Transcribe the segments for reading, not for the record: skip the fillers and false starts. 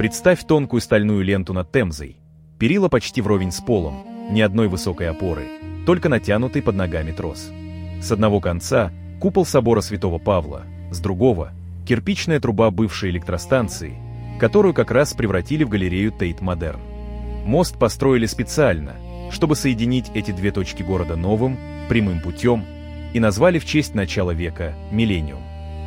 Представь тонкую стальную ленту над Темзой. Перила почти вровень с полом, ни одной высокой опоры, только натянутый под ногами трос. С одного конца купол собора Святого Павла, с другого — кирпичная труба бывшей электростанции, которую как раз превратили в галерею Тейт-Модерн. Мост построили специально, чтобы соединить эти две точки города новым, прямым путем, и назвали в честь начала века «Миллениум».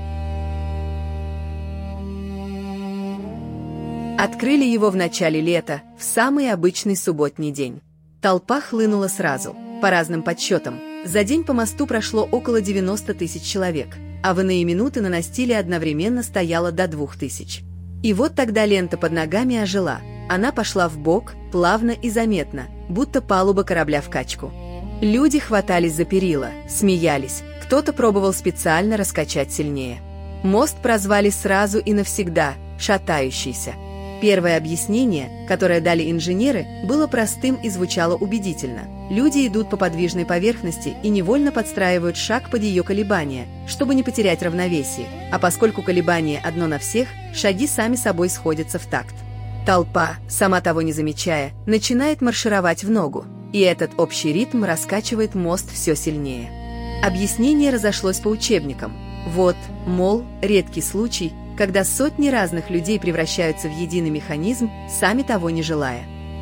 Открыли его в начале лета, в самый обычный субботний день. Толпа хлынула сразу. По разным подсчетам, за день по мосту прошло около 90 тысяч человек, а в иные минуты на настиле одновременно стояло до 2000. И вот тогда лента под ногами ожила. Она пошла вбок, плавно и заметно, будто палуба корабля в качку. Люди хватались за перила, смеялись, кто-то пробовал специально раскачать сильнее. Мост прозвали сразу и навсегда «шатающийся». Первое объяснение, которое дали инженеры, было простым и звучало убедительно. Люди идут по подвижной поверхности и невольно подстраивают шаг под ее колебания, чтобы не потерять равновесие, а поскольку колебание одно на всех, шаги сами собой сходятся в такт. Толпа, сама того не замечая, начинает маршировать в ногу, и этот общий ритм раскачивает мост все сильнее. Объяснение разошлось по учебникам. Вот, мол, редкий случай, когда сотни разных людей превращаются в единый механизм, сами того не желая.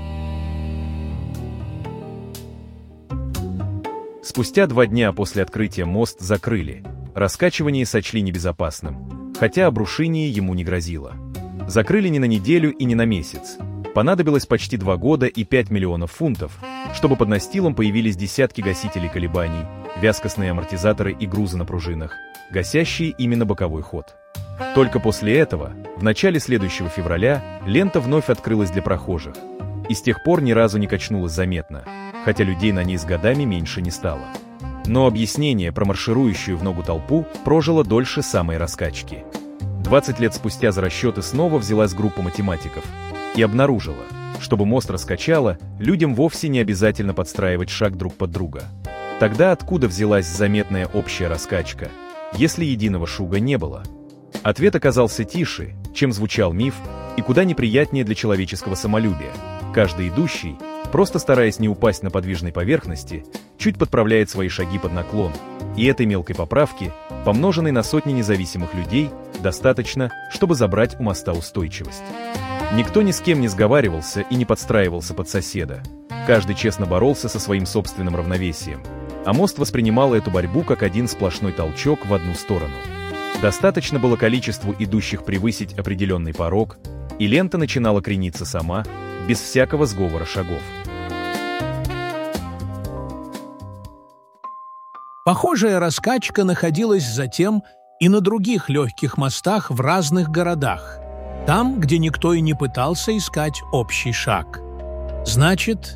Спустя 2 дня после открытия мост закрыли. Раскачивание сочли небезопасным, хотя обрушение ему не грозило. Закрыли не на неделю и не на месяц. Понадобилось почти 2 года и 5 миллионов фунтов, чтобы под настилом появились десятки гасителей колебаний, вязкостные амортизаторы и грузы на пружинах, гасящие именно боковой ход. Только после этого, в начале следующего февраля, лента вновь открылась для прохожих. И с тех пор ни разу не качнулась заметно, хотя людей на ней с годами меньше не стало. Но объяснение про марширующую в ногу толпу прожило дольше самой раскачки. 20 лет спустя за расчеты снова взялась группа математиков и обнаружила, чтобы мост раскачало, людям вовсе не обязательно подстраивать шаг друг под друга. Тогда откуда взялась заметная общая раскачка, если единого шуга не было? Ответ оказался тише, чем звучал миф, и куда неприятнее для человеческого самолюбия. Каждый идущий, просто стараясь не упасть на подвижной поверхности, чуть подправляет свои шаги под наклон, и этой мелкой поправки, помноженной на сотни независимых людей, достаточно, чтобы забрать у моста устойчивость. Никто ни с кем не сговаривался и не подстраивался под соседа. Каждый честно боролся со своим собственным равновесием, а мост воспринимал эту борьбу как один сплошной толчок в одну сторону. Достаточно было количеству идущих превысить определенный порог, и лента начинала крениться сама, без всякого сговора шагов. Похожая раскачка находилась затем и на других легких мостах в разных городах, там, где никто и не пытался искать общий шаг. Значит,